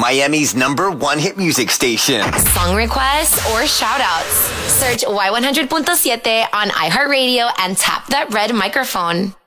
Miami's #1 hit music station. Song requests or shout-outs. Search Y100.7 on iHeartRadio and tap that red microphone.